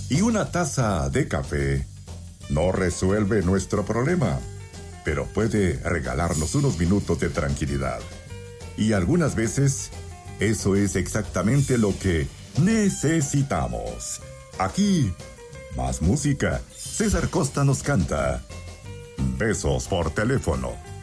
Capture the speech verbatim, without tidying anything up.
Y una taza de café no resuelve nuestro problema, pero puede regalarnos unos minutos de tranquilidad. Y algunas veces, eso es exactamente lo que necesitamos. Aquí, más música. César Costa nos canta Besos por teléfono.